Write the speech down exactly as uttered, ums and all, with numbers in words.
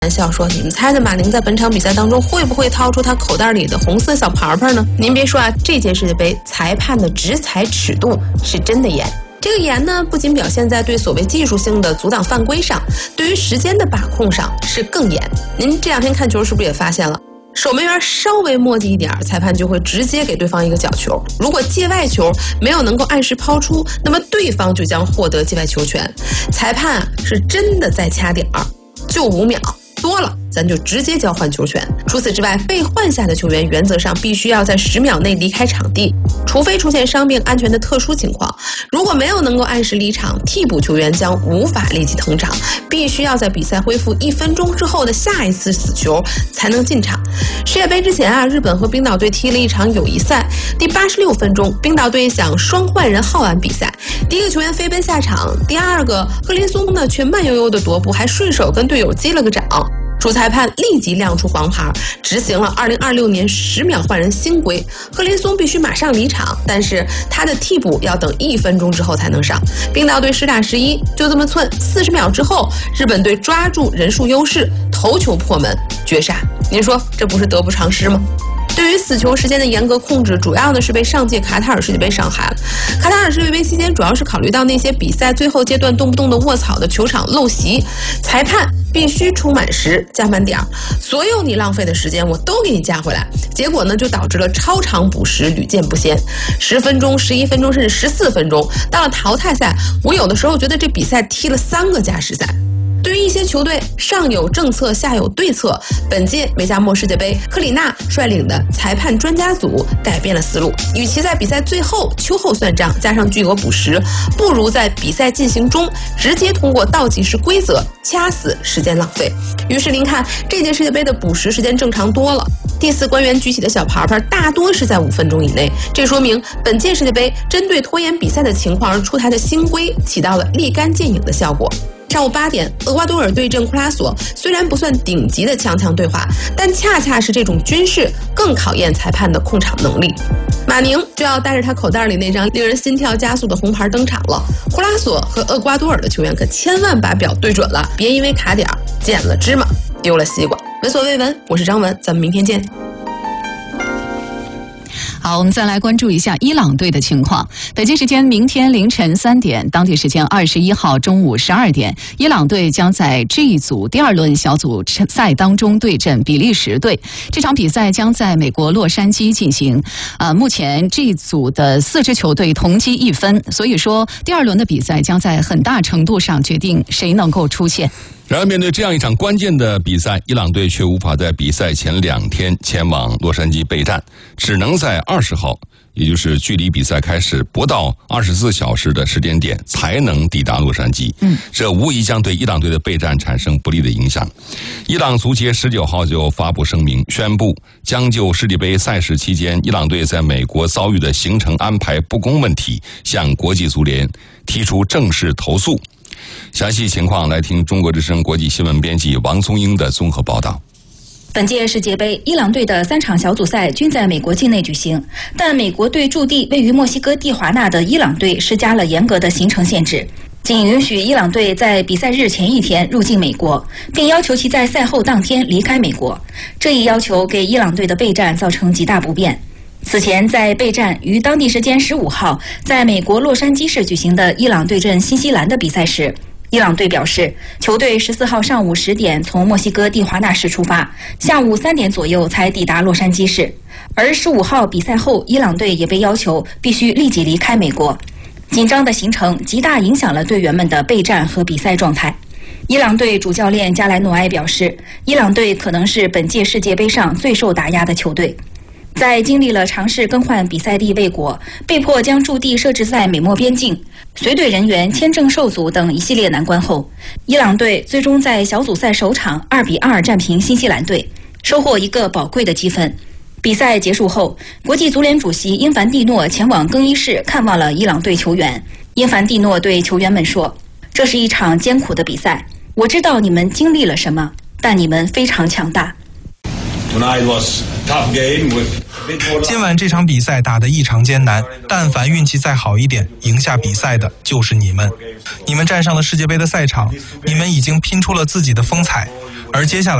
玩笑说：“你们猜猜马宁在本场比赛当中会不会掏出他口袋里的红色小牌牌呢？”您别说啊，这届世界杯裁判的执裁尺度是真的严。这个严呢，不仅表现在对所谓技术性的阻挡犯规上，对于时间的把控上是更严。您这两天看球是不是也发现了？守门员稍微磨叽一点，裁判就会直接给对方一个角球。如果界外球没有能够按时抛出，那么对方就将获得界外球权。裁判啊是真的在掐点儿，就五秒。多了，咱就直接交换球权。除此之外，被换下的球员原则上必须要在十秒内离开场地，除非出现伤病安全的特殊情况。如果没有能够按时离场，替补球员将无法立即登场，必须要在比赛恢复一分钟之后的下一次死球才能进场。世界杯之前啊，日本和冰岛队踢了一场友谊赛，第八十六分钟，冰岛队想双换人耗完比赛，第一个球员飞奔下场，第二个赫林松呢却慢悠悠的踱步，还顺手跟队友击了个掌。主裁判立即亮出黄牌，执行了二零二六年十秒换人新规。赫林松必须马上离场，但是他的替补要等一分钟之后才能上。冰岛队十打十一，就这么寸。四十秒之后，日本队抓住人数优势，头球破门绝杀。您说这不是得不偿失吗？对于死球时间的严格控制，主要呢是被上届卡塔尔世界杯伤害了。卡塔尔世界杯期间，主要是考虑到那些比赛最后阶段动不动的卧草的球场陋习，裁判必须出满时加满点儿，所有你浪费的时间我都给你加回来。结果呢，就导致了超长补时屡见不鲜，十分钟、十一分钟，甚至十四分钟。到了淘汰赛，我有的时候觉得这比赛踢了三个加时赛。对于一些球队，上有政策，下有对策。本届美加墨世界杯，克里纳率领的裁判专家组改变了思路，与其在比赛最后秋后算账，加上巨额补时，不如在比赛进行中直接通过倒计时规则掐死时间浪费。于是您看，这届世界杯的补时时间正常多了。第四官员举起的小牌牌大多是在五分钟以内，这说明本届世界杯针对拖延比赛的情况而出台的新规起到了立竿见影的效果。上午八点，厄瓜多尔对阵库拉索，虽然不算顶级的强强对话，但恰恰是这种军事更考验裁判的控场能力。马宁就要带着他口袋里那张令人心跳加速的红牌登场了。库拉索和厄瓜多尔的球员可千万把表对准了，别因为卡点捡了芝麻丢了西瓜。闻所未闻，我是张文，咱们明天见。 好，我们再来关注一下伊朗队的情况。北京时间明天凌晨三点，当地时间二十一号中午十二点，伊朗队将在 G 组第二轮小组赛当中对阵比利时队。这场比赛将在美国洛杉矶进行。啊，目前 G 组的四支球队同积一分，所以说第二轮的比赛将在很大程度上决定谁能够出线。 然而，面对这样一场关键的比赛，伊朗队却无法在比赛前两天前往洛杉矶备战，只能在二十号，也就是距离比赛开始不到二十四小时的时间点才能抵达洛杉矶。嗯，这无疑将对伊朗队的备战产生不利的影响。伊朗足协十九号就发布声明，宣布将就世界杯赛事期间伊朗队在美国遭遇的行程安排不公问题向国际足联提出正式投诉。详细情况来听中国之声国际新闻编辑王松英的综合报道。 本届世界杯，伊朗队的三场小组赛均在美国境内举行，但美国对驻地位于墨西哥蒂华纳的伊朗队施加了严格的行程限制，仅允许伊朗队在比赛日前一天入境美国，并要求其在赛后当天离开美国。这一要求给伊朗队的备战造成极大不便。此前，在备战于当地时间十五号在美国洛杉矶市举行的伊朗对阵新西兰的比赛时，伊朗队表示，球队十四号上午十点从墨西哥蒂华纳市出发，下午三点左右才抵达洛杉矶市。而十五号比赛后，伊朗队也被要求必须立即离开美国。紧张的行程极大影响了队员们的备战和比赛状态。伊朗队主教练加莱诺埃表示，伊朗队可能是本届世界杯上最受打压的球队。在经历了尝试更换比赛地未果、被迫将驻地设置在美墨边境、随队人员签证受阻等一系列难关后，伊朗队最终在小组赛首场二比二战平新西兰队，收获一个宝贵的积分。比赛结束后，国际足联主席因凡蒂诺前往更衣室看望了伊朗队球员。因凡蒂诺对球员们说：“这是一场艰苦的比赛，我知道你们经历了什么，但你们非常强大。” 今晚这场比赛打得异常艰难，但凡运气再好一点，赢下比赛的就是你们。你们站上了世界杯的赛场，你们已经拼出了自己的风采，而接下来